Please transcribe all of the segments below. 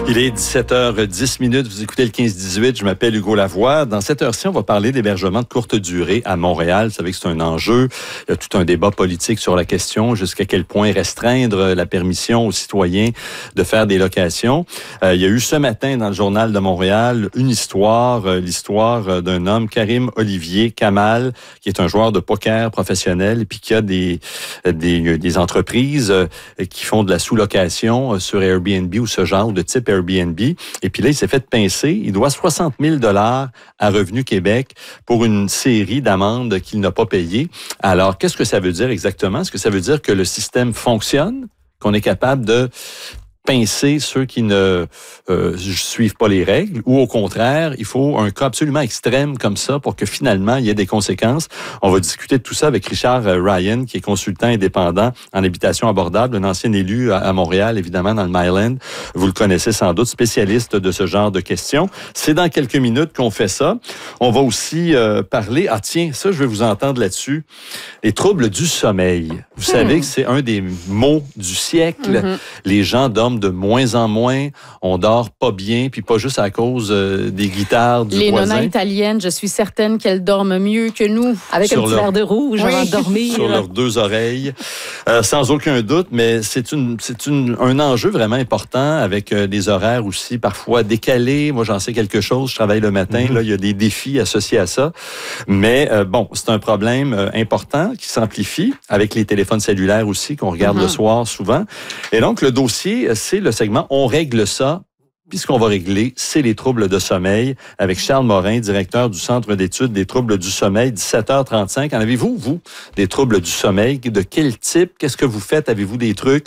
Il est 17h10. Vous écoutez le 15-18. Je m'appelle Hugo Lavoie. Dans cette heure-ci, on va parler d'hébergement de courte durée à Montréal. Vous savez que c'est un enjeu. Il y a tout un débat politique sur la question. Jusqu'à quel point restreindre la permission aux citoyens de faire des locations. Il y a eu ce matin dans le Journal de Montréal une histoire, l'histoire d'un homme, Karim Olivier Kamal, qui est un joueur de poker professionnel et puis qui a des entreprises qui font de la sous-location sur Airbnb ou ce genre de type Airbnb. Et puis là, il s'est fait pincer. Il doit 60 000 $ à Revenu Québec pour une série d'amendes qu'il n'a pas payées. Alors, qu'est-ce que ça veut dire exactement? Est-ce que ça veut dire que le système fonctionne, qu'on est capable de pincer ceux qui ne suivent pas les règles, ou au contraire, il faut un cas absolument extrême comme ça pour que finalement, il y ait des conséquences. On va discuter de tout ça avec Richard Ryan, qui est consultant indépendant en habitation abordable, un ancien élu à Montréal, évidemment, dans le Myland. Vous le connaissez sans doute, spécialiste de ce genre de questions. C'est dans quelques minutes qu'on fait ça. On va aussi parler, tiens, ça, je vais vous entendre là-dessus, les troubles du sommeil. Vous savez que c'est un des maux du siècle. Les gens dorment de moins en moins, on dort pas bien, puis pas juste à cause des guitares du voisin. Les nonas italiennes, je suis certaine qu'elles dorment mieux que nous, avec un petit verre de rouge avant de dormir. Sur leurs deux oreilles, sans aucun doute, mais c'est un enjeu vraiment important avec des horaires aussi parfois décalés. Moi, j'en sais quelque chose, je travaille le matin, là, il y a des défis associés à ça. Mais bon, c'est un problème important qui s'amplifie avec les téléphones cellulaires aussi, qu'on regarde le soir souvent. Et donc, le dossier, c'est le segment « On règle ça ». Puis ce qu'on va régler, c'est les troubles de sommeil avec Charles Morin, directeur du Centre d'études des troubles du sommeil, 17h35. En avez-vous, vous, des troubles du sommeil? De quel type? Qu'est-ce que vous faites? Avez-vous des trucs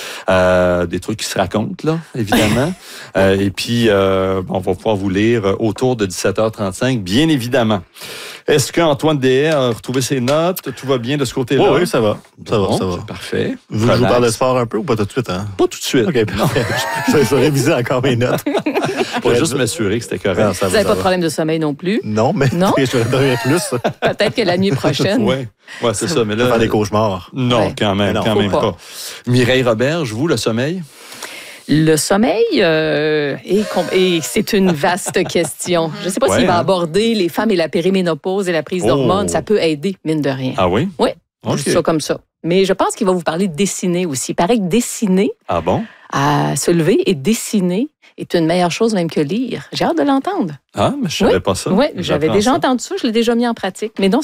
qui se racontent, là, évidemment? Et puis, on va pouvoir vous lire autour de 17h35, bien évidemment. Est-ce qu'Antoine Deshaies a retrouvé ses notes? Tout va bien de ce côté-là? Oui, ça va. Ça va. C'est parfait. Je vous parle de sport un peu ou pas tout de suite? Hein? Pas tout de suite. OK, parfait. Je vais réviser encore mes notes. Je vais juste m'assurer que c'était correct. Vous n'avez pas de problème de sommeil non plus? Non, mais je vais dormir plus. Peut-être que la nuit prochaine. Oui, c'est ça. Mais là, faire des cauchemars. Non, quand même pas. Mireille Roberge, vous, le sommeil? Le sommeil, et c'est une vaste question. Je ne sais pas s'il va aborder les femmes et la périménopause et la prise d'hormones. Ça peut aider, mine de rien. Ah oui? Oui, juste ça comme ça. Mais je pense qu'il va vous parler de dessiner aussi. Il paraît que dessiner, à se lever et dessiner est une meilleure chose même que lire. J'ai hâte de l'entendre. Ah, mais je ne savais pas ça. Oui, j'avais déjà entendu ça. Je l'ai déjà mis en pratique. Mais non,